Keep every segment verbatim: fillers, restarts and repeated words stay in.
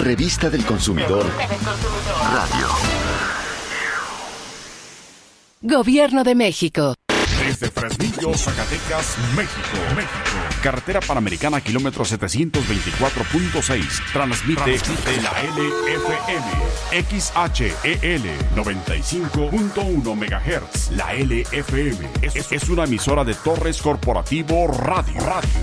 Revista del Consumidor Radio. Gobierno de México. Desde Fresnillo, Zacatecas, México, México. Carretera Panamericana, kilómetro setecientos veinticuatro punto seis. Transmite, Transmite la L F M. X H E L noventa y cinco punto uno megahertz. La L F M es, es, es una emisora de Torres Corporativo Radio. Radio.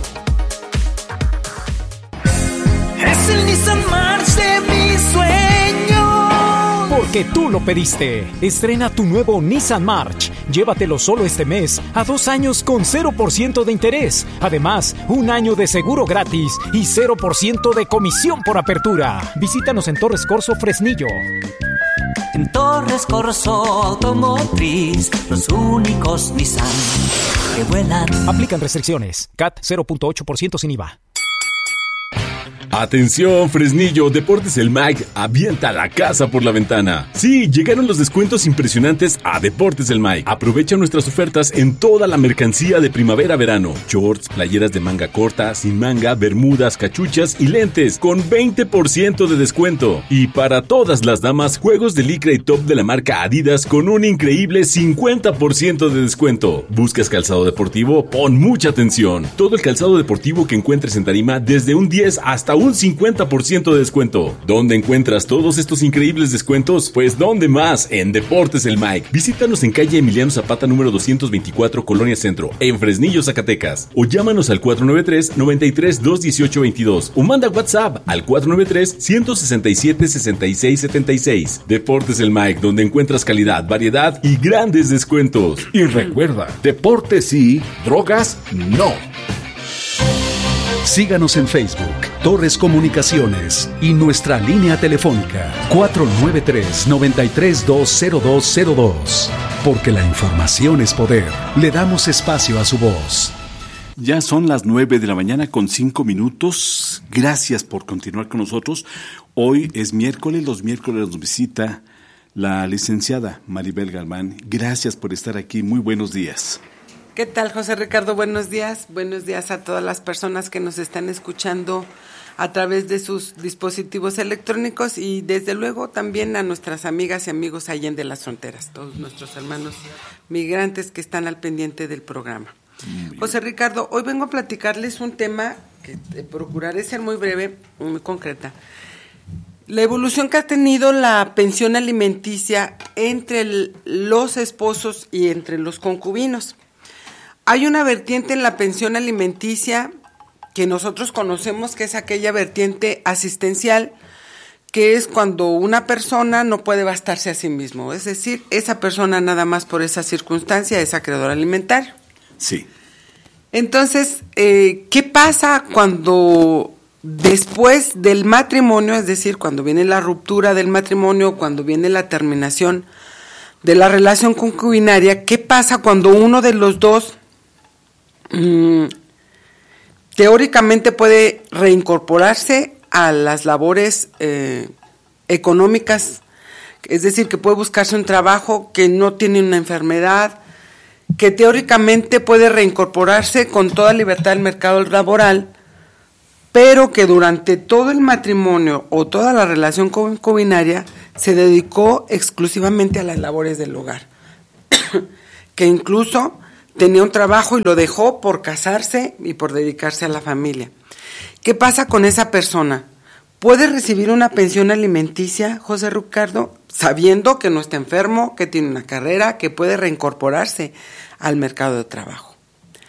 Es el Nissan March de mi sueño. Porque tú lo pediste. Estrena tu nuevo Nissan March. Llévatelo solo este mes a dos años con cero por ciento de interés. Además, un año de seguro gratis y cero por ciento de comisión por apertura. Visítanos en Torres Corso Fresnillo. En Torres Corso Automotriz, los únicos Nissan que vuelan. Aplican restricciones. C A T cero punto ocho por ciento sin I V A. Atención, Fresnillo, Deportes El Mike avienta la casa por la ventana. Sí, llegaron los descuentos impresionantes a Deportes El Mike. Aprovecha nuestras ofertas en toda la mercancía de primavera-verano. Shorts, playeras de manga corta, sin manga, bermudas, cachuchas y lentes con veinte por ciento de descuento. Y para todas las damas, juegos de licra y top de la marca Adidas con un increíble cincuenta por ciento de descuento. ¿Buscas calzado deportivo? Pon mucha atención. Todo el calzado deportivo que encuentres en tarima desde un diez hasta un cincuenta por ciento de descuento. ¿Dónde encuentras todos estos increíbles descuentos? Pues ¿dónde más? En Deportes El Mike. Visítanos en calle Emiliano Zapata número doscientos veinticuatro, Colonia Centro, en Fresnillo, Zacatecas. O llámanos al cuatro nueve tres, nueve tres, dos uno ocho, veintidós. O manda WhatsApp al cuatro nueve tres, uno seis siete, seis seis siete seis. Deportes El Mike, donde encuentras calidad, variedad y grandes descuentos. Y recuerda, deportes sí, drogas no. Síganos en Facebook, Torres Comunicaciones y nuestra línea telefónica cuatro nueve tres, nueve tres dos, cero dos cero dos. Porque la información es poder. Le damos espacio a su voz. Ya son las nueve de la mañana con cinco minutos. Gracias por continuar con nosotros. Hoy es miércoles, los miércoles nos visita la licenciada Maribel Galván. Gracias por estar aquí. Muy buenos días. ¿Qué tal, José Ricardo? Buenos días. Buenos días a todas las personas que nos están escuchando a través de sus dispositivos electrónicos y desde luego también a nuestras amigas y amigos allá de las fronteras, todos nuestros hermanos migrantes que están al pendiente del programa. José Ricardo, hoy vengo a platicarles un tema que procuraré ser muy breve, muy concreta. La evolución que ha tenido la pensión alimenticia entre el, los esposos y entre los concubinos. Hay una vertiente en la pensión alimenticia que nosotros conocemos, que es aquella vertiente asistencial, que es cuando una persona no puede bastarse a sí mismo, es decir, esa persona nada más por esa circunstancia es acreedor alimentario. Sí. Entonces, eh, ¿qué pasa cuando después del matrimonio, es decir, cuando viene la ruptura del matrimonio, cuando viene la terminación de la relación concubinaria, qué pasa cuando uno de los dos Mm, teóricamente puede reincorporarse a las labores eh, económicas, es decir, que puede buscarse un trabajo, que no tiene una enfermedad, que teóricamente puede reincorporarse con toda libertad al mercado laboral, pero que durante todo el matrimonio o toda la relación concubinaria se dedicó exclusivamente a las labores del hogar, que incluso tenía un trabajo y lo dejó por casarse y por dedicarse a la familia. ¿Qué pasa con esa persona? ¿Puede recibir una pensión alimenticia, José Ricardo, sabiendo que no está enfermo, que tiene una carrera, que puede reincorporarse al mercado de trabajo?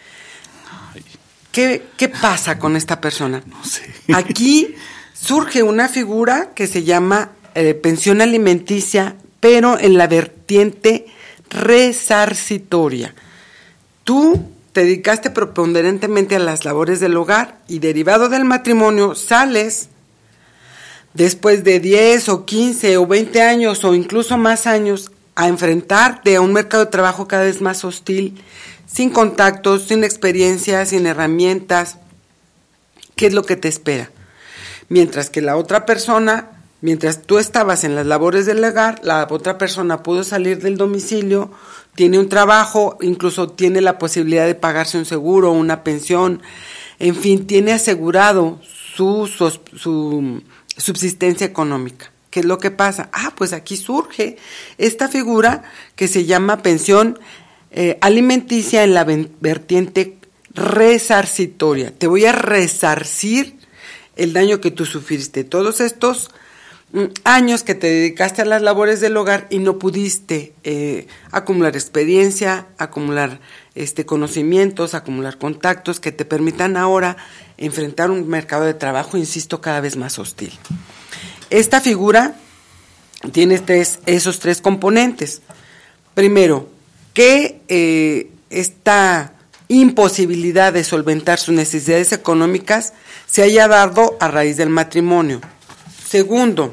¿Qué, qué pasa con esta persona? No sé. Aquí surge una figura que se llama eh, pensión alimenticia, pero en la vertiente resarcitoria. Tú te dedicaste preponderantemente a las labores del hogar y derivado del matrimonio sales después de diez o quince o veinte años o incluso más años a enfrentarte a un mercado de trabajo cada vez más hostil, sin contactos, sin experiencia, sin herramientas. ¿Qué es lo que te espera? Mientras que la otra persona, mientras tú estabas en las labores del hogar, la otra persona pudo salir del domicilio, tiene un trabajo, incluso tiene la posibilidad de pagarse un seguro, una pensión, en fin, tiene asegurado su, su, su subsistencia económica. ¿Qué es lo que pasa? Ah, pues aquí surge esta figura que se llama pensión eh, alimenticia en la vertiente resarcitoria. Te voy a resarcir el daño que tú sufriste. Todos estos mm, años que te dedicaste a las labores del hogar y no pudiste eh, acumular experiencia, acumular este, conocimientos, acumular contactos que te permitan ahora enfrentar un mercado de trabajo, insisto, cada vez más hostil. Esta figura tiene tres, esos tres componentes. Primero, que eh, esta imposibilidad de solventar sus necesidades económicas se haya dado a raíz del matrimonio. Segundo,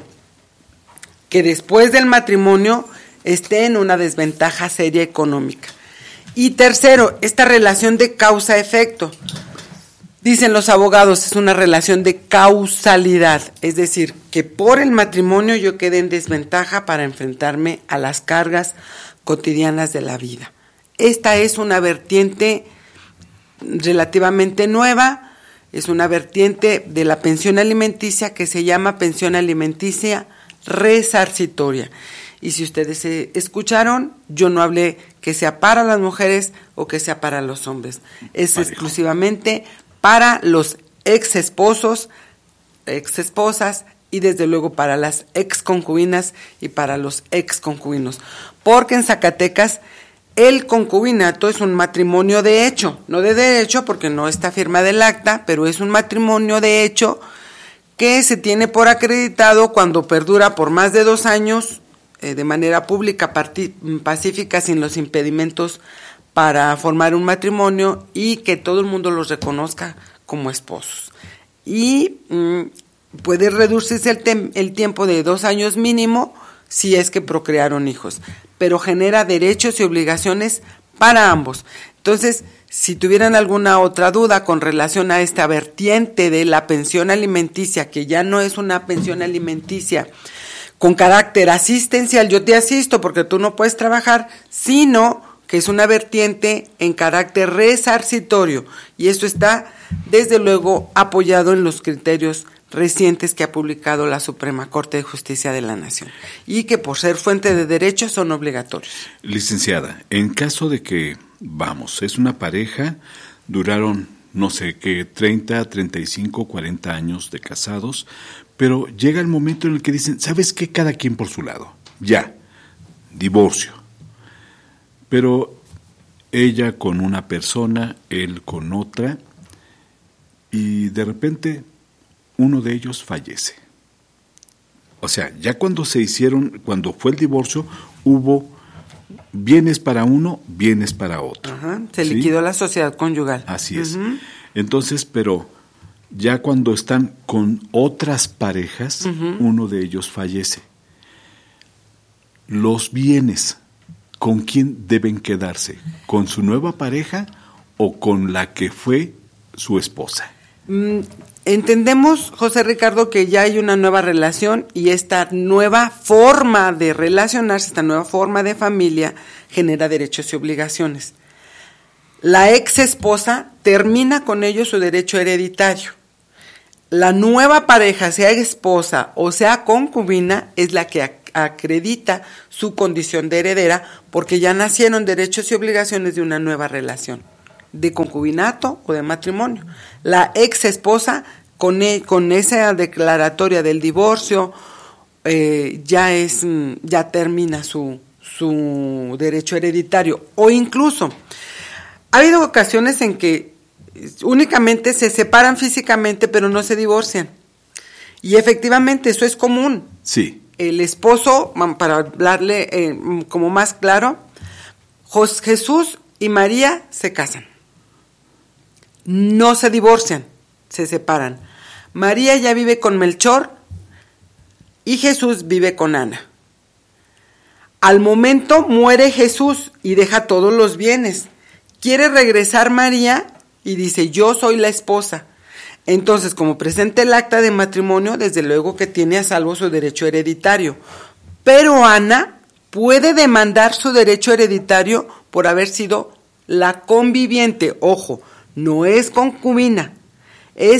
que después del matrimonio esté en una desventaja seria económica. Y tercero, esta relación de causa-efecto. Dicen los abogados, es una relación de causalidad, es decir, que por el matrimonio yo quedé en desventaja para enfrentarme a las cargas cotidianas de la vida. Esta es una vertiente relativamente nueva, es una vertiente de la pensión alimenticia que se llama pensión alimenticia resarcitoria. Y si ustedes escucharon, yo no hablé que sea para las mujeres o que sea para los hombres, es Mario. Exclusivamente para los ex esposos, ex esposas y desde luego para las ex concubinas y para los ex concubinos. Porque en Zacatecas el concubinato es un matrimonio de hecho, no de derecho porque no está firmada el acta, pero es un matrimonio de hecho que se tiene por acreditado cuando perdura por más de dos años eh, de manera pública, pacífica, sin los impedimentos para formar un matrimonio y que todo el mundo los reconozca como esposos. Y mmm, puede reducirse el, tem- el tiempo de dos años mínimo si es que procrearon hijos, pero genera derechos y obligaciones para ambos. Entonces, si tuvieran alguna otra duda con relación a esta vertiente de la pensión alimenticia, que ya no es una pensión alimenticia con carácter asistencial, yo te asisto porque tú no puedes trabajar, sino que es una vertiente en carácter resarcitorio, y esto está desde luego apoyado en los criterios recientes que ha publicado la Suprema Corte de Justicia de la Nación y que por ser fuente de derechos son obligatorios. Licenciada, en caso de que, vamos, es una pareja, duraron no sé qué, treinta, treinta y cinco, cuarenta años de casados, pero llega el momento en el que dicen, ¿sabes qué? Cada quien por su lado, ya, divorcio. Pero ella con una persona, él con otra, y de repente uno de ellos fallece. O sea, ya cuando se hicieron, cuando fue el divorcio, hubo bienes para uno, bienes para otro. Ajá, se ¿sí? liquidó la sociedad conyugal. Así es. Uh-huh. Entonces, pero ya cuando están con otras parejas, uh-huh. uno de ellos fallece. Los bienes, ¿con quién deben quedarse? ¿Con su nueva pareja o con la que fue su esposa? Mm, entendemos, José Ricardo, que ya hay una nueva relación y esta nueva forma de relacionarse, esta nueva forma de familia genera derechos y obligaciones. La ex esposa termina con ello su derecho hereditario. La nueva pareja, sea esposa o sea concubina, es la que ac- acredita su condición de heredera porque ya nacieron derechos y obligaciones de una nueva relación, de concubinato o de matrimonio. La ex esposa, con, e, con esa declaratoria del divorcio, eh, ya es ya termina su, su derecho hereditario. O incluso, ha habido ocasiones en que únicamente se separan físicamente, pero no se divorcian. Y efectivamente eso es común. Sí. El esposo, para hablarle eh, como más claro, Jos- Jesús y María se casan. No se divorcian, se separan. María ya vive con Melchor y Jesús vive con Ana. Al momento muere Jesús y deja todos los bienes. Quiere regresar María y dice, yo soy la esposa. Entonces, como presenta el acta de matrimonio, desde luego que tiene a salvo su derecho hereditario. Pero Ana puede demandar su derecho hereditario por haber sido la conviviente. Ojo, no es concubina, es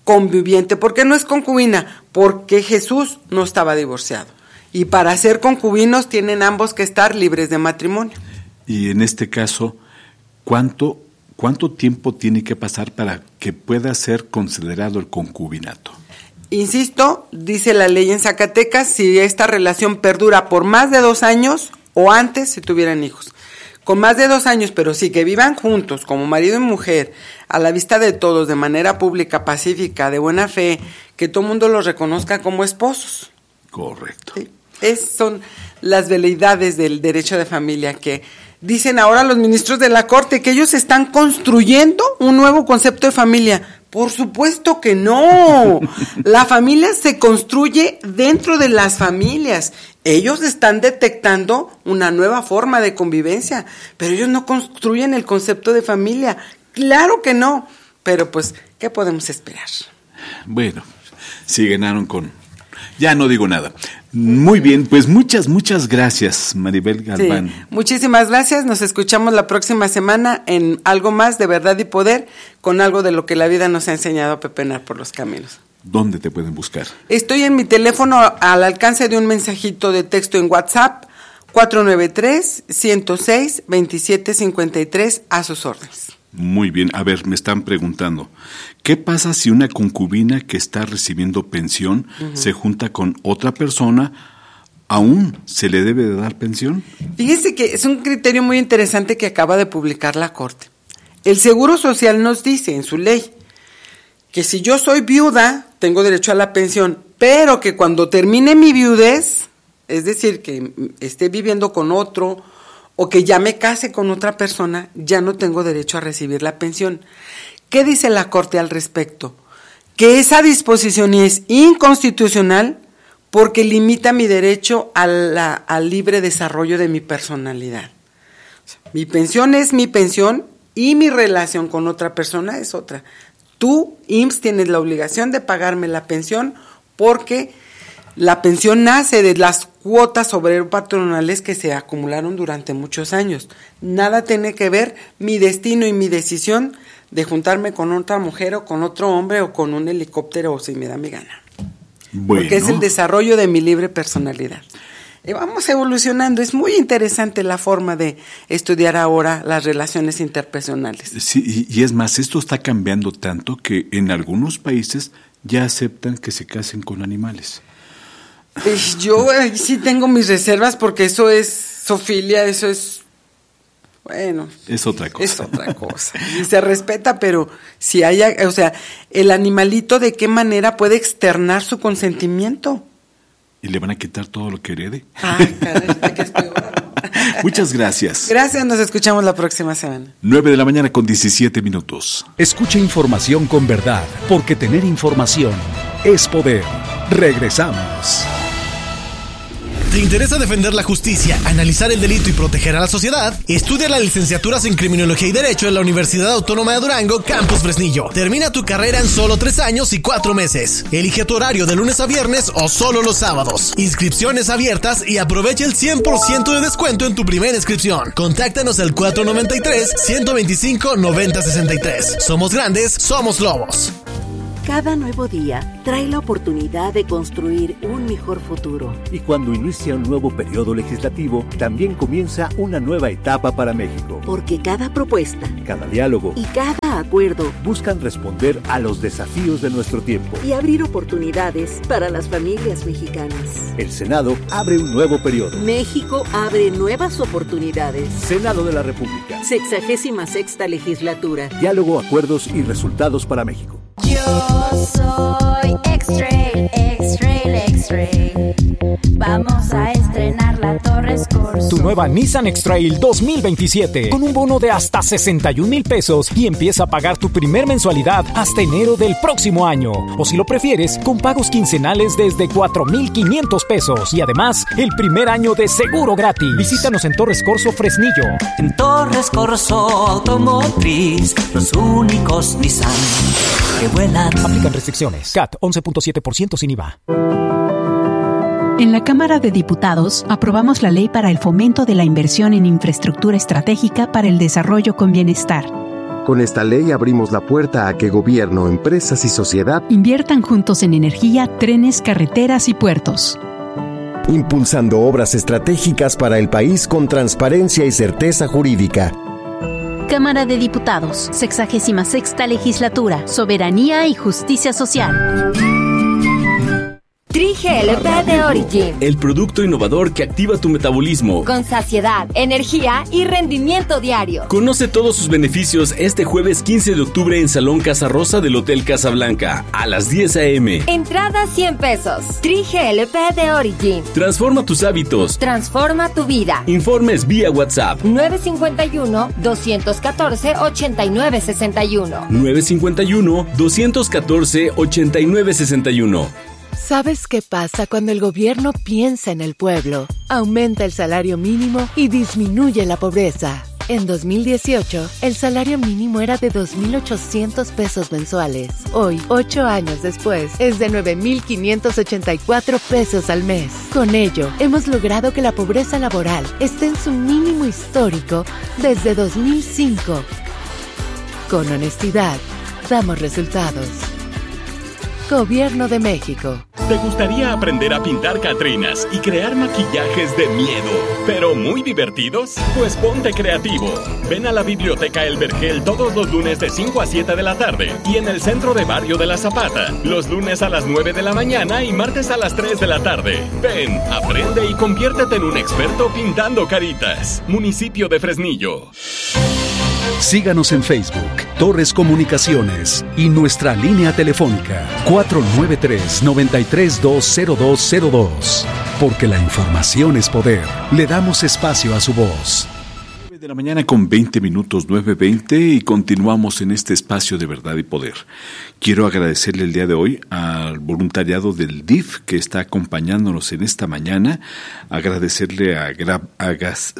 conviviente. ¿Por qué no es concubina? Porque Jesús no estaba divorciado. Y para ser concubinos tienen ambos que estar libres de matrimonio. Y en este caso, ¿cuánto, cuánto tiempo tiene que pasar para que pueda ser considerado el concubinato? Insisto, dice la ley en Zacatecas, si esta relación perdura por más de dos años o antes si tuvieran hijos. Con más de dos años, pero sí que vivan juntos como marido y mujer, a la vista de todos, de manera pública, pacífica, de buena fe, que todo el mundo los reconozca como esposos. Correcto. Sí. Es, son las veleidades del derecho de familia que dicen ahora los ministros de la Corte, que ellos están construyendo un nuevo concepto de familia. Por supuesto que no. La familia se construye dentro de las familias. Ellos están detectando una nueva forma de convivencia, pero ellos no construyen el concepto de familia. Claro que no. Pero pues, ¿qué podemos esperar? Bueno, sí ganaron con... Ya no digo nada. Muy bien, pues muchas, muchas gracias, Maribel Galván. Sí, muchísimas gracias. Nos escuchamos la próxima semana en Algo Más de Verdad y Poder, con algo de lo que la vida nos ha enseñado a pepenar por los caminos. ¿Dónde te pueden buscar? Estoy en mi teléfono al alcance de un mensajito de texto en WhatsApp, cuatro nueve tres, ciento seis, veintisiete cincuenta y tres, a sus órdenes. Muy bien, a ver, me están preguntando, ¿qué pasa si una concubina que está recibiendo pensión uh-huh. se junta con otra persona? ¿Aún se le debe de dar pensión? Fíjese que es un criterio muy interesante que acaba de publicar la Corte. El Seguro Social nos dice en su ley que si yo soy viuda, tengo derecho a la pensión, pero que cuando termine mi viudez, es decir, que esté viviendo con otro o que ya me case con otra persona, ya no tengo derecho a recibir la pensión. ¿Qué dice la Corte al respecto? Que esa disposición es inconstitucional porque limita mi derecho a la, al libre desarrollo de mi personalidad. O sea, mi pensión es mi pensión y mi relación con otra persona es otra. Tú, I M S S, tienes la obligación de pagarme la pensión porque la pensión nace de las cuotas obrero-patronales que se acumularon durante muchos años. Nada tiene que ver mi destino y mi decisión de juntarme con otra mujer o con otro hombre o con un helicóptero o si me da mi gana. Bueno. Porque es el desarrollo de mi libre personalidad. Y vamos evolucionando. Es muy interesante la forma de estudiar ahora las relaciones interpersonales. Sí, y, y es más, esto está cambiando tanto que en algunos países ya aceptan que se casen con animales. Yo ahí sí tengo mis reservas porque eso es zoofilia, eso es, bueno. Es otra cosa. Es otra cosa. Y se respeta, pero si hay, o sea, el animalito de qué manera puede externar su consentimiento. ¿Y le van a quitar todo lo que herede? Ah, caray, que es peor. Muchas gracias. Gracias, nos escuchamos la próxima semana. nueve de la mañana con diecisiete minutos. Escucha información con verdad, porque tener información es poder. Regresamos. ¿Te interesa defender la justicia, analizar el delito y proteger a la sociedad? Estudia las licenciaturas en Criminología y Derecho en la Universidad Autónoma de Durango, Campus Fresnillo. Termina tu carrera en solo tres años y cuatro meses. Elige tu horario de lunes a viernes o solo los sábados. Inscripciones abiertas y aprovecha el cien por ciento de descuento en tu primera inscripción. Contáctanos al cuatro nueve tres, uno dos cinco, nueve cero seis tres. Somos grandes, somos lobos. Cada nuevo día trae la oportunidad de construir un mejor futuro. Y cuando inicia un nuevo periodo legislativo, también comienza una nueva etapa para México. Porque cada propuesta, cada diálogo y cada acuerdo buscan responder a los desafíos de nuestro tiempo y abrir oportunidades para las familias mexicanas. El Senado abre un nuevo periodo. México abre nuevas oportunidades. Senado de la República. Sexagésima sexta legislatura. Diálogo, acuerdos y resultados para México. Yo soy X-Trail, X-Trail, X-Trail. Vamos a estrenar la Torres Corso. Tu nueva Nissan X-Trail dos mil veintisiete con un bono de hasta sesenta y un mil pesos y empieza a pagar tu primer mensualidad hasta enero del próximo año. O si lo prefieres, con pagos quincenales desde cuatro mil quinientos pesos y además el primer año de seguro gratis. Visítanos en Torres Corso Fresnillo. En Torres Corso Automotriz, los únicos Nissan que vuelan. Aplican restricciones. C A T once punto siete por ciento sin I V A. En la Cámara de Diputados aprobamos la Ley para el Fomento de la Inversión en Infraestructura Estratégica para el Desarrollo con Bienestar. Con esta ley abrimos la puerta a que gobierno, empresas y sociedad inviertan juntos en energía, trenes, carreteras y puertos. Impulsando obras estratégicas para el país con transparencia y certeza jurídica. Cámara de Diputados, sexagésima sexta legislatura, soberanía y justicia social. Tri G L P de Origin. El producto innovador que activa tu metabolismo. Con saciedad, energía y rendimiento diario. Conoce todos sus beneficios este jueves quince de octubre en Salón Casa Rosa del Hotel Casablanca a las diez a eme Entrada cien pesos. Tri G L P de Origin. Transforma tus hábitos. Transforma tu vida. Informes vía WhatsApp. nueve cinco uno, dos uno cuatro, ocho nueve seis uno. nueve cinco uno, dos uno cuatro, ocho nueve seis uno. ¿Sabes qué pasa cuando el gobierno piensa en el pueblo? Aumenta el salario mínimo y disminuye la pobreza. En dos mil dieciocho, el salario mínimo era de dos mil ochocientos pesos mensuales. Hoy, ocho años después, es de nueve mil quinientos ochenta y cuatro pesos al mes. Con ello, hemos logrado que la pobreza laboral esté en su mínimo histórico desde dos mil cinco. Con honestidad, damos resultados. Gobierno de México. ¿Te gustaría aprender a pintar catrinas y crear maquillajes de miedo, pero muy divertidos? Pues ponte creativo. Ven a la Biblioteca El Vergel todos los lunes de cinco a siete de la tarde y en el centro de Barrio de la Zapata, los lunes a las nueve de la mañana y martes a las tres de la tarde. Ven, aprende y conviértete en un experto pintando caritas. Municipio de Fresnillo. Síganos en Facebook, Torres Comunicaciones y nuestra línea telefónica cuatro nueve tres, nueve tres dos, cero dos cero dos. Porque la información es poder. Le damos espacio a su voz. nueve de la mañana con veinte minutos, nueve veinte, y continuamos en este espacio de verdad y poder. Quiero agradecerle el día de hoy al voluntariado del D I F que está acompañándonos en esta mañana. Agradecerle a, Gra- a Gas...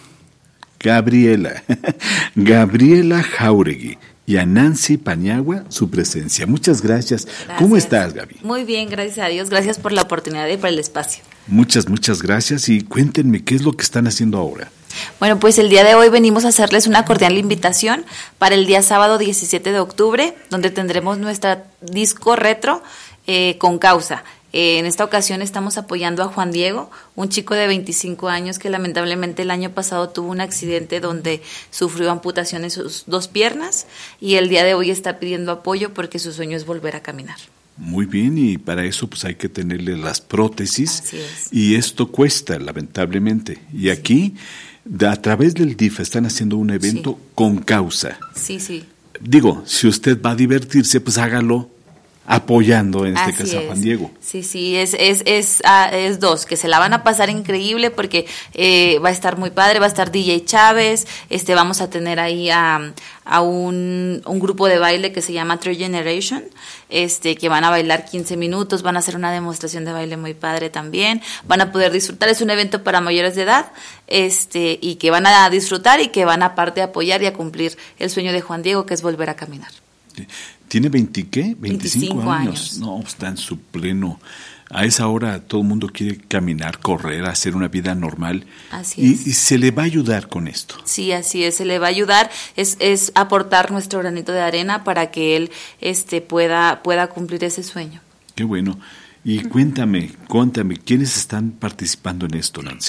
Gabriela, Gabriela Jauregui y a Nancy Paniagua su presencia. Muchas gracias. gracias. ¿Cómo estás, Gaby? Muy bien, gracias a Dios. Gracias por la oportunidad y por el espacio. Muchas, muchas gracias. Y cuéntenme, ¿qué es lo que están haciendo ahora? Bueno, pues el día de hoy venimos a hacerles una cordial invitación para el día sábado diecisiete de octubre, donde tendremos nuestra disco retro eh, con causa. Eh, en esta ocasión estamos apoyando a Juan Diego, un chico de veinticinco años que lamentablemente el año pasado tuvo un accidente donde sufrió amputación en sus dos piernas y el día de hoy está pidiendo apoyo porque su sueño es volver a caminar. Muy bien, y para eso pues hay que tenerle las prótesis y esto cuesta lamentablemente. Y aquí, de, a través del D I F están haciendo un evento sí. con causa. Sí, sí. Digo, si usted va a divertirse, pues hágalo apoyando en este Así caso a Juan es. Diego. Sí, sí, es es es, uh, es dos, que se la van a pasar increíble porque eh, va a estar muy padre, va a estar D J Chávez, este vamos a tener ahí a, a un, un grupo de baile que se llama True Generation, este que van a bailar quince minutos, van a hacer una demostración de baile muy padre también, van a poder disfrutar, es un evento para mayores de edad, este y que van a disfrutar y que van a aparte apoyar y a cumplir el sueño de Juan Diego, que es volver a caminar. ¿Tiene veinte qué? veinticinco, veinticinco años. años. No, está en su pleno. A esa hora todo el mundo quiere caminar, correr, hacer una vida normal. Así y, es. y se le va a ayudar con esto. Sí, así es, se le va a ayudar, es, es aportar nuestro granito de arena para que él este, pueda, pueda cumplir ese sueño. Qué bueno. Y cuéntame, cuéntame, ¿quiénes están participando en esto, Nancy?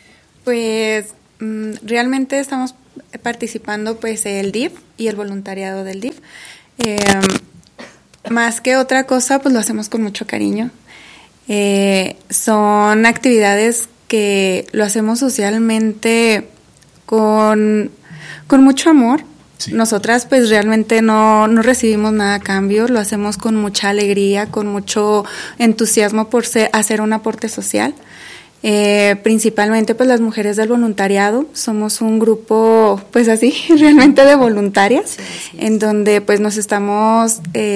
Pues mm, realmente estamos participando pues el D I F y el voluntariado del D I F. Eh, más que otra cosa, pues lo hacemos con mucho cariño. Eh, son actividades que lo hacemos socialmente con, con mucho amor. Sí. Nosotras pues realmente no, no recibimos nada a cambio, lo hacemos con mucha alegría, con mucho entusiasmo por ser, hacer un aporte social. Eh, principalmente pues las mujeres del voluntariado, somos un grupo pues así realmente de voluntarias, sí, sí, en donde pues nos estamos eh,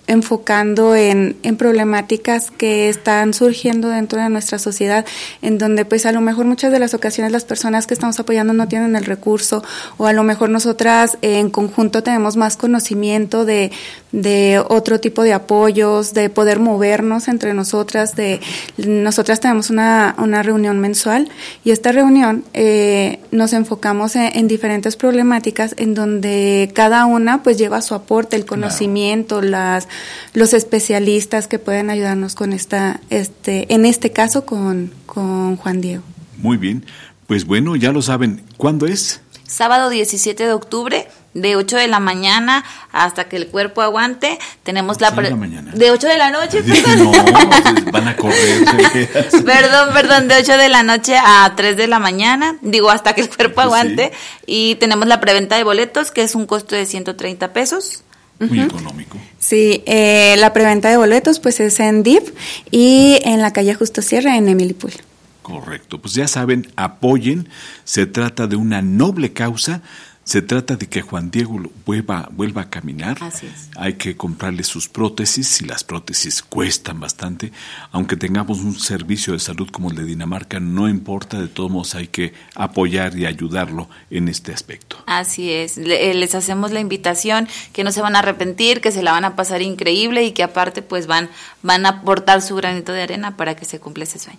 enfocando en, en problemáticas que están surgiendo dentro de nuestra sociedad, en donde pues a lo mejor muchas de las ocasiones las personas que estamos apoyando no tienen el recurso, o a lo mejor nosotras eh, en conjunto tenemos más conocimiento de, de otro tipo de apoyos, de poder movernos entre nosotras. De nosotras tenemos una, una reunión mensual, y esta reunión eh, nos enfocamos en, en diferentes problemáticas en donde cada una pues lleva su aporte, el conocimiento, claro. las los especialistas que pueden ayudarnos con esta, este, en este caso con, con Juan Diego. Muy bien, pues bueno, ya lo saben, ¿cuándo es? Sábado diecisiete de octubre, de ocho de la mañana hasta que el cuerpo aguante. Tenemos la, pre- de la mañana. De ocho de la noche, perdón. No, van a correr. perdón, perdón, de ocho de la noche a tres de la mañana, digo, hasta que el cuerpo aguante. Sí. Y tenemos la preventa de boletos, que es un costo de ciento treinta pesos. Muy uh-huh. económico. Sí, eh, la preventa de boletos pues es en D I F y en la calle Justo Sierra, en Emily Pool. Correcto, pues ya saben, apoyen, se trata de una noble causa, se trata de que Juan Diego vuelva, vuelva a caminar. Así es. Hay que comprarle sus prótesis, y las prótesis cuestan bastante, aunque tengamos un servicio de salud como el de Dinamarca, no importa, de todos modos hay que apoyar y ayudarlo en este aspecto. Así es, Le, les hacemos la invitación, que no se van a arrepentir, que se la van a pasar increíble y que aparte pues van, van a aportar su granito de arena para que se cumpla ese sueño.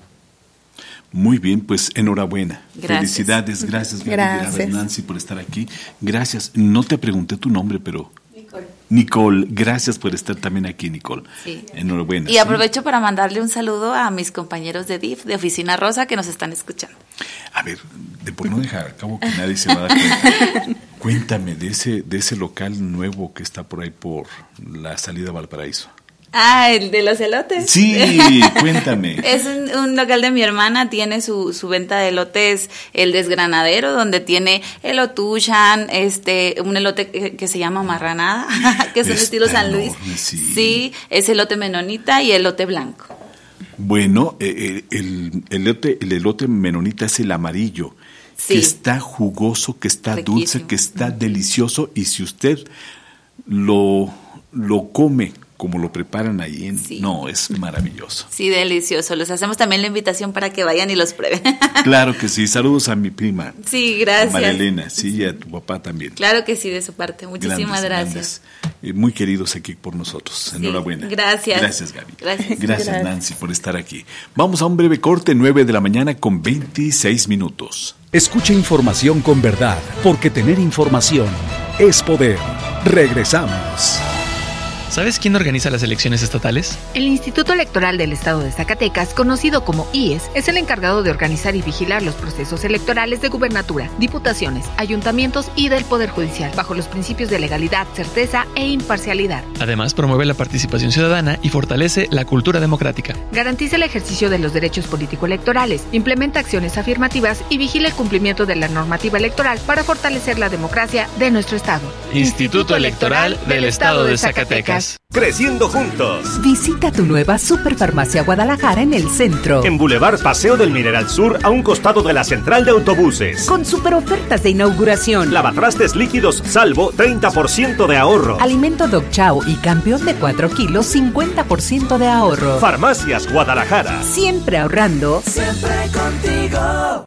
Muy bien, pues enhorabuena. Gracias. Felicidades, gracias, Gaby, gracias. gracias Nancy por estar aquí. Gracias, no te pregunté tu nombre, pero... Nicole. Nicole, gracias por estar también aquí, Nicole. Sí. Enhorabuena. Y ¿sí? Aprovecho para mandarle un saludo a mis compañeros de D I F, de Oficina Rosa, que nos están escuchando. A ver, de por no dejar a cabo que nadie se va a dar cuenta. Cuéntame de ese, de ese local nuevo que está por ahí por la salida a Valparaíso. Ah, el de los elotes. Sí, cuéntame. Es un, un local de mi hermana, tiene su, su venta de elotes, el Desgranadero, donde tiene elotuchan, este, un elote que, que se llama marranada, que es un estilo San Luis. Sí. sí, es elote menonita y elote blanco. Bueno, eh, el, el, elote, el elote menonita es el amarillo, sí. que está jugoso, que está Riquísimo. dulce, que está delicioso, y si usted lo, lo come como lo preparan ahí, en, sí. no, es maravilloso. Sí, delicioso. Les hacemos también la invitación para que vayan y los prueben. Claro que sí. Saludos a mi prima. Sí, gracias. María Elena, sí, y a tu papá también. Claro que sí, de su parte. Muchísimas grandes, gracias. Grandes, muy queridos aquí por nosotros. Sí, enhorabuena. Gracias. Gracias, Gaby. Gracias. Gracias, gracias, Nancy, por estar aquí. Vamos a un breve corte, nueve de la mañana con veintiséis minutos. Escucha información con verdad, porque tener información es poder. Regresamos. ¿Sabes quién organiza las elecciones estatales? El Instituto Electoral del Estado de Zacatecas, conocido como I E S, es el encargado de organizar y vigilar los procesos electorales de gubernatura, diputaciones, ayuntamientos y del Poder Judicial, bajo los principios de legalidad, certeza e imparcialidad. Además, promueve la participación ciudadana y fortalece la cultura democrática. Garantiza el ejercicio de los derechos político-electorales, implementa acciones afirmativas y vigila el cumplimiento de la normativa electoral para fortalecer la democracia de nuestro Estado. Instituto Electoral del Estado de Zacatecas. Creciendo juntos. Visita tu nueva Superfarmacia Guadalajara en el centro. En Boulevard Paseo del Mineral Sur, a un costado de la central de autobuses. Con super ofertas de inauguración. Lavatrastes líquidos Salvo, treinta por ciento de ahorro. Alimento Dog Chow y Campeón de cuatro kilos, cincuenta por ciento de ahorro. Farmacias Guadalajara. Siempre ahorrando. Siempre contigo.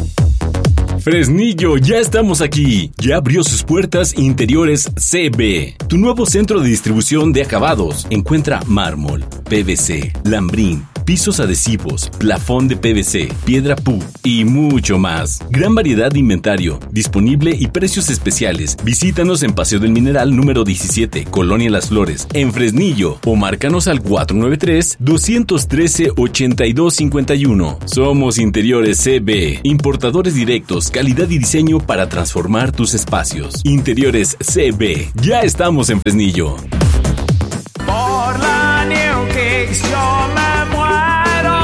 Fresnillo, ya estamos aquí. Ya abrió sus puertas Interiores C B, tu nuevo centro de distribución de acabados. Encuentra mármol, P V C, lambrín, pisos adhesivos, plafón de P V C, piedra P U y mucho más. Gran variedad de inventario, disponible y precios especiales. Visítanos en Paseo del Mineral número diecisiete, Colonia Las Flores, en Fresnillo, o márcanos al cuatro nueve tres, dos uno tres, ocho dos cinco uno. Somos Interiores C B, importadores directos, calidad y diseño para transformar tus espacios. Interiores C B, ya estamos en Fresnillo. Por la New Kicks yo me muero.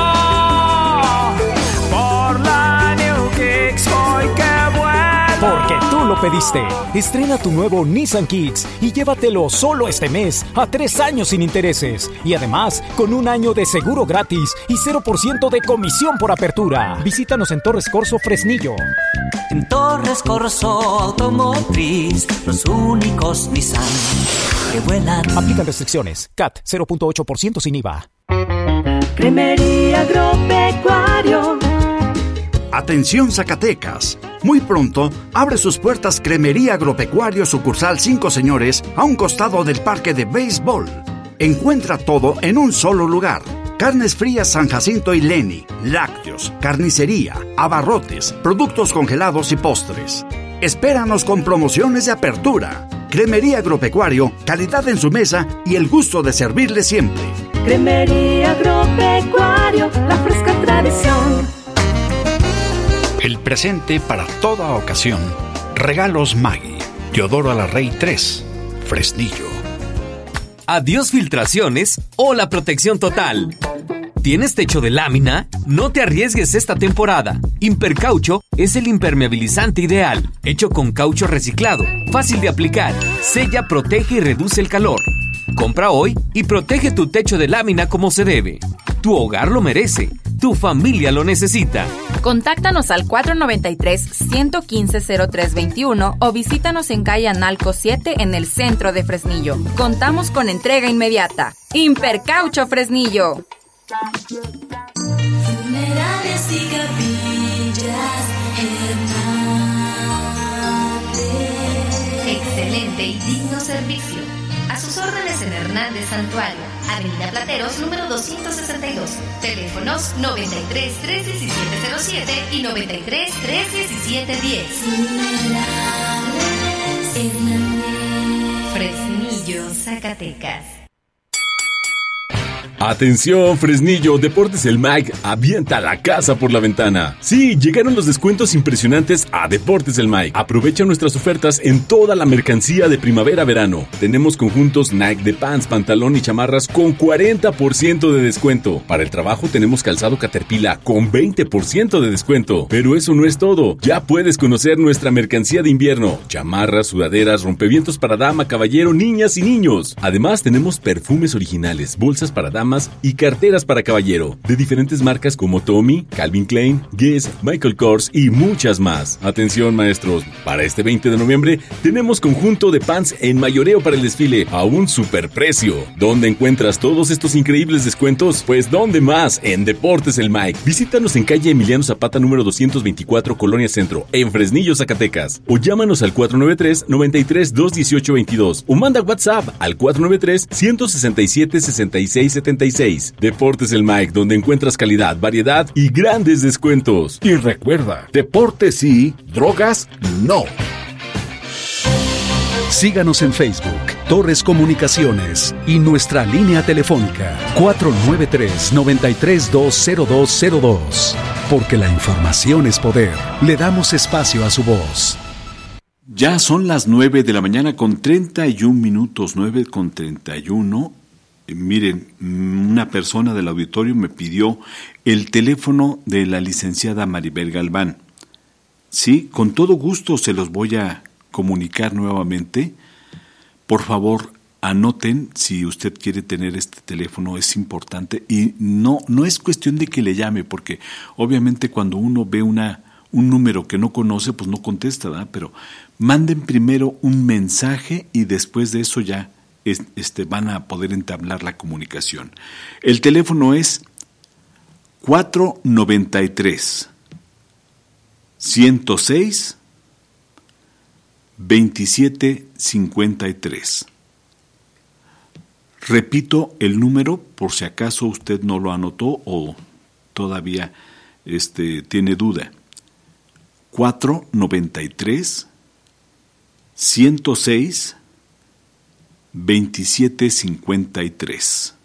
Por la New Kicks voy que vuelo. Porque tú lo pediste. Estrena tu nuevo Nissan Kicks y llévatelo solo este mes a tres años sin intereses. Y además, con un año de seguro gratis y cero por ciento de comisión por apertura. Visítanos en Torres Corso, Fresnillo. En Torres Corso Automotriz, los únicos Nissan que vuelan. Aplican restricciones. C A T cero punto ocho por ciento sin I V A. Cremería Agropecuario. Atención Zacatecas. Muy pronto abre sus puertas Cremería Agropecuario sucursal Cinco Señores a un costado del parque de béisbol. Encuentra todo en un solo lugar. Carnes frías San Jacinto y Leni, lácteos, carnicería, abarrotes, productos congelados y postres. Espéranos con promociones de apertura. Cremería Agropecuario, calidad en su mesa y el gusto de servirle siempre. Cremería Agropecuario, la fresca tradición. El presente para toda ocasión. Regalos Maggi. Teodoro Alarrey tres, Fresnillo. Adiós filtraciones o la protección total. ¿Tienes techo de lámina? No te arriesgues esta temporada. Impercaucho es el impermeabilizante ideal, hecho con caucho reciclado, fácil de aplicar, sella, protege y reduce el calor. Compra hoy y protege tu techo de lámina como se debe. Tu hogar lo merece. Tu familia lo necesita. Contáctanos al cuatro nueve tres, uno uno cinco, cero tres dos uno o visítanos en calle Analco siete en el centro de Fresnillo. Contamos con entrega inmediata. Impercaucho Fresnillo. Funerales y capillas Hernández. Excelente y digno servicio. A sus órdenes en Hernández Santuario, Avenida Plateros, número doscientos sesenta y dos. Teléfonos noventa y tres, tres diecisiete cero siete y noventa y tres, tres diecisiete diez. Fresnillo, Zacatecas. Atención Fresnillo, Deportes El Mag avienta la casa por la ventana. Sí, llegaron los descuentos impresionantes a Deportes El Mag. Aprovecha nuestras ofertas en toda la mercancía de primavera-verano. Tenemos conjuntos Nike de pants, pantalón y chamarras con cuarenta por ciento de descuento. Para el trabajo tenemos calzado Caterpillar con veinte por ciento de descuento. Pero eso no es todo. Ya puedes conocer nuestra mercancía de invierno. Chamarras, sudaderas, rompevientos para dama, caballero, niñas y niños. Además tenemos perfumes originales, bolsas para damas y carteras para caballero, de diferentes marcas como Tommy, Calvin Klein, Guess, Michael Kors y muchas más. Atención maestros, para este veinte de noviembre tenemos conjunto de pants en mayoreo para el desfile a un superprecio. ¿Dónde encuentras todos estos increíbles descuentos? Pues ¿dónde más? En Deportes El Mike. Visítanos en calle Emiliano Zapata número doscientos veinticuatro, Colonia Centro, en Fresnillo, Zacatecas. O llámanos al cuatro nueve tres, noventa y tres, dos dieciocho veintidós o manda WhatsApp al cuatro nueve tres, ciento sesenta y siete, sesenta y seis setenta y seis. Deportes El Mike, donde encuentras calidad, variedad y grandes descuentos. Y recuerda, deportes sí, drogas no. Síganos en Facebook, Torres Comunicaciones y nuestra línea telefónica cuatro nueve tres, noventa y tres, dos cero dos cero dos. Porque la información es poder. Le damos espacio a su voz. Ya son las nueve de la mañana con treinta y un minutos, nueve con treinta y uno. Miren, una persona del auditorio me pidió el teléfono de la licenciada Maribel Galván. Sí, con todo gusto se los voy a comunicar nuevamente. Por favor, anoten si usted quiere tener este teléfono, es importante. Y no, no es cuestión de que le llame, porque obviamente cuando uno ve una, un número que no conoce, pues no contesta, ¿verdad? Pero manden primero un mensaje y después de eso ya Este, van a poder entablar la comunicación. El teléfono es cuatro noventa y tres, ciento seis, veintisiete cincuenta y tres. Repito el número por si acaso usted no lo anotó o todavía este, tiene duda. cuatro noventa y tres, ciento seis, veintisiete cincuenta y tres.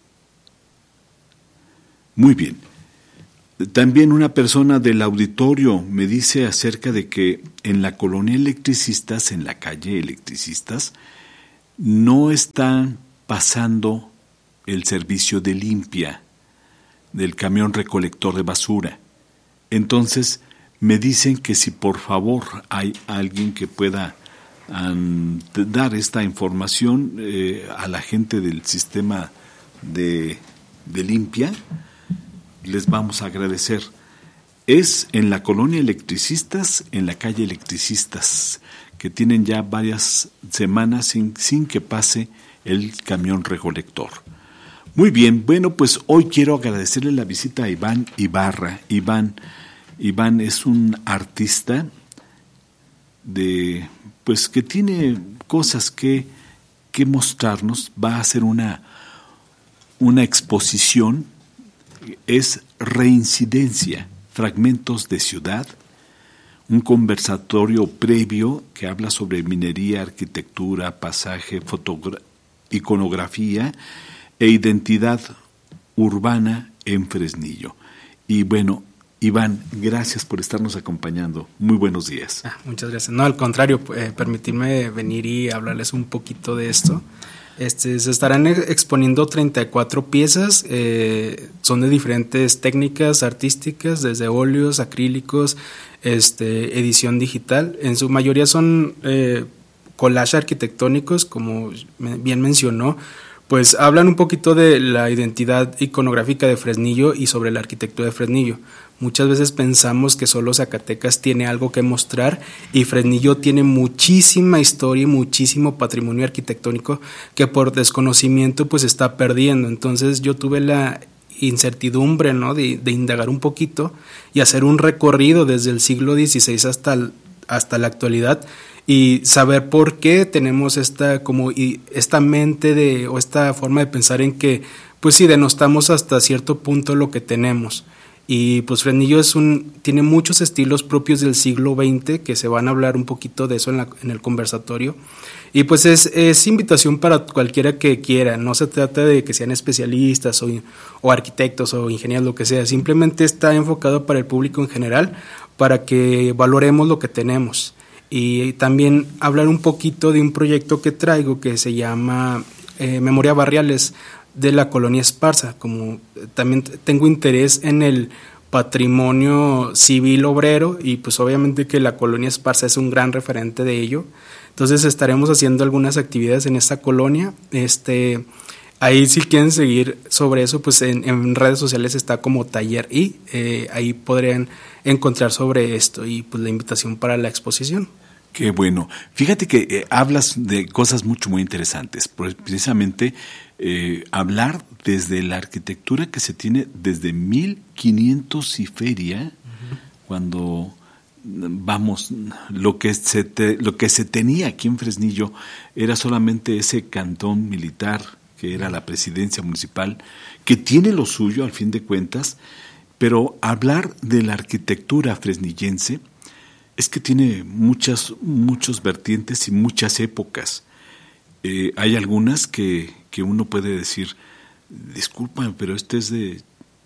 Muy bien. También una persona del auditorio me dice acerca de que en la colonia Electricistas, en la calle Electricistas, no están pasando el servicio de limpia del camión recolector de basura. Entonces me dicen que si por favor hay alguien que pueda um, dar esta información eh, a la gente del sistema de, de limpia, les vamos a agradecer. es en la colonia Electricistas, en la calle Electricistas, que tienen ya varias semanas sin, sin que pase el camión recolector. Muy bien, bueno, pues hoy quiero agradecerle la visita a Iván Ibarra. Iván, Iván es un artista de, pues que tiene cosas que, que mostrarnos. Va a hacer una, una exposición, es Reincidencia, Fragmentos de Ciudad, un conversatorio previo que habla sobre minería, arquitectura, pasaje, fotogra- iconografía e identidad urbana en Fresnillo. Y bueno, Iván, gracias por estarnos acompañando. Muy buenos días. Ah, muchas gracias. No, al contrario, eh, permitirme venir y hablarles un poquito de esto. Este, se estarán exponiendo treinta y cuatro piezas, eh, son de diferentes técnicas artísticas, desde óleos, acrílicos, este, edición digital. En su mayoría son eh, collages arquitectónicos, como bien mencionó, pues hablan un poquito de la identidad iconográfica de Fresnillo y sobre la arquitectura de Fresnillo. Muchas veces pensamos que solo Zacatecas tiene algo que mostrar y Fresnillo tiene muchísima historia y muchísimo patrimonio arquitectónico que por desconocimiento pues está perdiendo. Entonces yo tuve la incertidumbre, ¿no?, de, de indagar un poquito y hacer un recorrido desde el siglo dieciséis hasta, el, hasta la actualidad y saber por qué tenemos esta como y esta mente de o esta forma de pensar en que pues sí denostamos hasta cierto punto lo que tenemos. Y pues Fresnillo es un, tiene muchos estilos propios del siglo veinte, que se van a hablar un poquito de eso en, la, en el conversatorio. Y pues es, es invitación para cualquiera que quiera, no se trata de que sean especialistas o, o arquitectos o ingenieros, lo que sea, simplemente está enfocado para el público en general, para que valoremos lo que tenemos. Y también hablar un poquito de un proyecto que traigo que se llama eh, Memoria Barriales, de la colonia Esparza. Como también tengo interés en el patrimonio civil obrero y pues obviamente que la colonia Esparza es un gran referente de ello, entonces estaremos haciendo algunas actividades en esta colonia. Este, ahí si quieren seguir sobre eso, pues en, en redes sociales está como Taller y eh, ahí podrían encontrar sobre esto y pues la invitación para la exposición. Qué bueno. Fíjate que eh, hablas de cosas mucho, muy interesantes. Precisamente eh, hablar desde la arquitectura que se tiene desde mil quinientos y feria, uh-huh. cuando, vamos, lo que, se te, lo que se tenía aquí en Fresnillo era solamente ese cantón militar, que era la presidencia municipal, que tiene lo suyo al fin de cuentas, pero hablar de la arquitectura fresnillense es que tiene muchas, muchos vertientes y muchas épocas. Eh, hay algunas que, que uno puede decir, disculpa, pero este es de,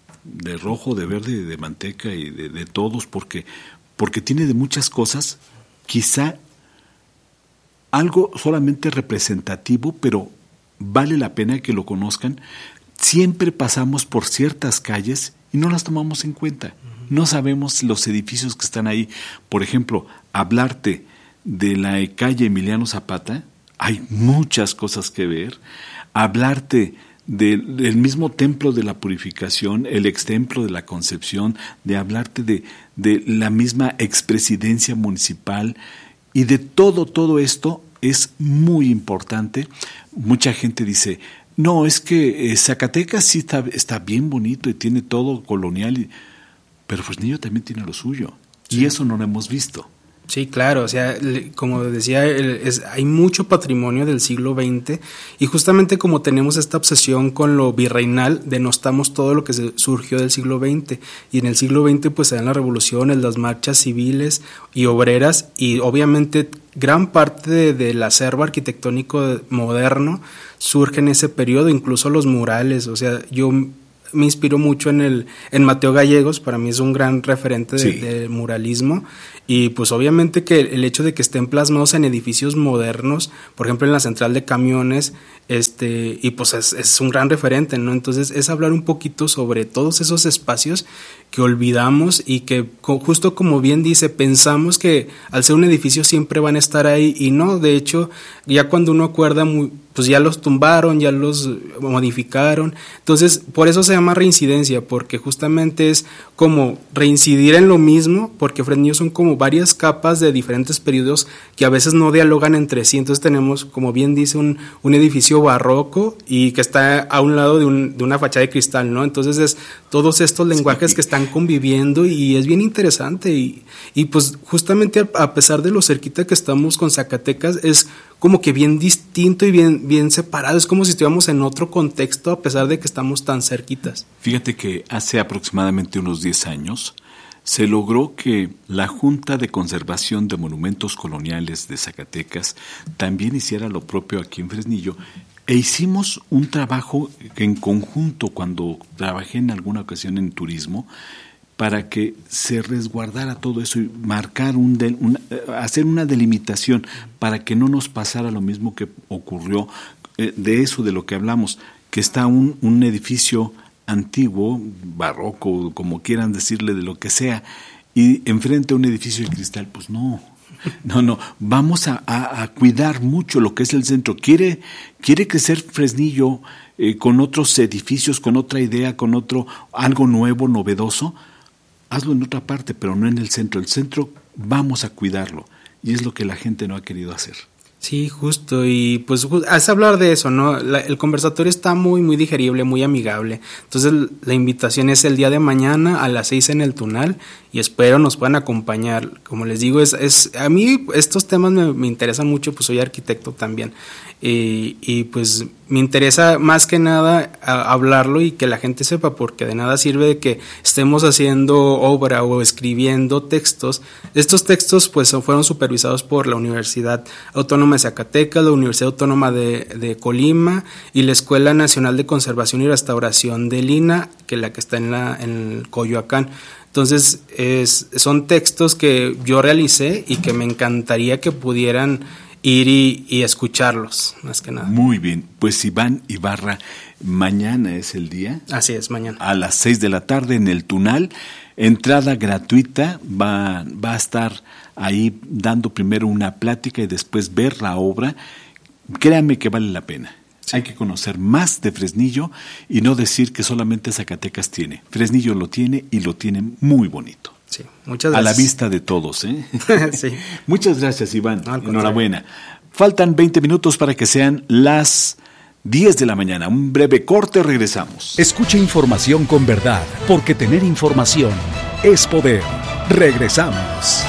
de rojo, de verde, de manteca y de, de todos, porque, porque tiene de muchas cosas, quizá algo solamente representativo, pero vale la pena que lo conozcan. Siempre pasamos por ciertas calles y no las tomamos en cuenta. No sabemos los edificios que están ahí. Por ejemplo, hablarte de la calle Emiliano Zapata, hay muchas cosas que ver. Hablarte de, del mismo Templo de la Purificación, el extemplo de la Concepción, de hablarte de, de la misma expresidencia municipal y de todo, todo esto es muy importante. Mucha gente dice, no, es que eh, Zacatecas sí está, está bien bonito y tiene todo colonial y... pero Fresnillo también tiene lo suyo, sí. Y eso no lo hemos visto. Sí, claro, o sea, como decía, es, hay mucho patrimonio del siglo veinte y justamente como tenemos esta obsesión con lo virreinal, denostamos todo lo que se surgió del siglo veinte y en el siglo veinte pues se dan las revoluciones, las marchas civiles y obreras y obviamente gran parte de, del acervo arquitectónico moderno surge en ese periodo, incluso los murales, o sea, yo... me inspiro mucho en el en Mateo Gallegos, para mí es un gran referente de, sí. de muralismo y pues obviamente que el hecho de que estén plasmados en edificios modernos, por ejemplo en la central de camiones, este y pues es, es un gran referente, ¿no? Entonces es hablar un poquito sobre todos esos espacios que olvidamos y que justo como bien dice, pensamos que al ser un edificio siempre van a estar ahí y no, de hecho ya cuando uno acuerda muy pues ya los tumbaron, ya los modificaron. Entonces, por eso se llama reincidencia, porque justamente es como reincidir en lo mismo, porque Fresnillo son como varias capas de diferentes periodos que a veces no dialogan entre sí. Entonces tenemos, como bien dice, un, un edificio barroco y que está a un lado de, un, de una fachada de cristal, ¿no? Entonces es todos estos lenguajes sí. que están conviviendo y es bien interesante y, y pues justamente a pesar de lo cerquita que estamos con Zacatecas, es como que bien distinto y bien, bien separado, es como si estuviéramos en otro contexto a pesar de que estamos tan cerquitas. Fíjate que hace aproximadamente unos diez años se logró que la Junta de Conservación de Monumentos Coloniales de Zacatecas también hiciera lo propio aquí en Fresnillo, e hicimos un trabajo en conjunto cuando trabajé en alguna ocasión en turismo, para que se resguardara todo eso y marcar un, del, una, hacer una delimitación para que no nos pasara lo mismo que ocurrió, eh, de eso de lo que hablamos, que está un, un edificio antiguo, barroco, como quieran decirle, de lo que sea, y enfrente a un edificio de cristal. Pues no, no, no, vamos a, a, a cuidar mucho lo que es el centro. Quiere, quiere crecer Fresnillo eh, con otros edificios, con otra idea, con otro, algo nuevo, novedoso. Hazlo en otra parte, pero no en el centro. El centro vamos a cuidarlo y es lo que la gente no ha querido hacer. Sí, justo, y pues es hablar de eso, ¿no? La, el conversatorio está muy, muy digerible, muy amigable. Entonces la invitación es el día de mañana a las seis en el Tunal y espero nos puedan acompañar. Como les digo, es, es a mí estos temas me, me interesan mucho, pues soy arquitecto también. Y, y pues me interesa más que nada a, hablarlo y que la gente sepa, porque de nada sirve de que estemos haciendo obra o escribiendo textos. Estos textos pues fueron supervisados por la Universidad Autónoma de Zacatecas, la Universidad Autónoma de, de Colima y la Escuela Nacional de Conservación y Restauración de Lina, que es la que está en, la, en Coyoacán. Entonces es, son textos que yo realicé y que me encantaría que pudieran ir y, y escucharlos, más que nada. Muy bien, pues Iván Ibarra, mañana es el día. Así es, mañana. A las seis de la tarde en el Tunal, entrada gratuita, va, va a estar ahí dando primero una plática y después ver la obra. Créanme que vale la pena. Sí. Hay que conocer más de Fresnillo y no decir que solamente Zacatecas tiene. Fresnillo lo tiene y lo tiene muy bonito. Sí, muchas gracias. A la vista de todos, ¿eh? Sí. Muchas gracias, Iván. No, enhorabuena. Faltan veinte minutos para que sean las diez de la mañana. Un breve corte, regresamos. Escucha información con verdad, porque tener información es poder. Regresamos.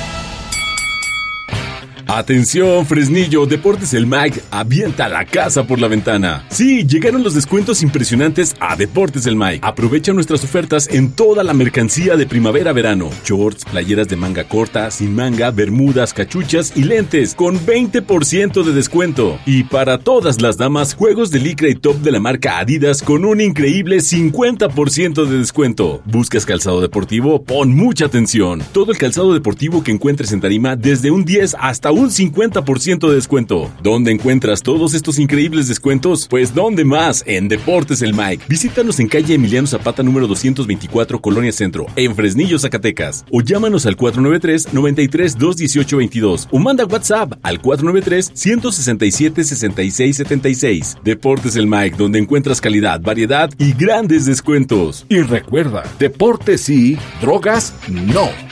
Atención Fresnillo, Deportes El Mike avienta la casa por la ventana. Sí, llegaron los descuentos impresionantes a Deportes El Mike. Aprovecha nuestras ofertas en toda la mercancía de primavera-verano. Shorts, playeras de manga corta, sin manga, bermudas, cachuchas y lentes con veinte por ciento de descuento. Y para todas las damas, juegos de licra y top de la marca Adidas con un increíble cincuenta por ciento de descuento. ¿Buscas calzado deportivo? Pon mucha atención. Todo el calzado deportivo que encuentres en tarima desde un diez hasta un un cincuenta por ciento de descuento. ¿Dónde encuentras todos estos increíbles descuentos? Pues ¿dónde más? En Deportes El Mike. Visítanos en calle Emiliano Zapata número doscientos veinticuatro, Colonia Centro, en Fresnillo, Zacatecas. O llámanos al cuatro nueve tres, nueve tres dos, uno ocho dos dos o manda WhatsApp al cuatro nueve tres, uno seis siete, seis seis siete seis. Deportes El Mike, donde encuentras calidad, variedad y grandes descuentos. Y recuerda, deportes sí, drogas no.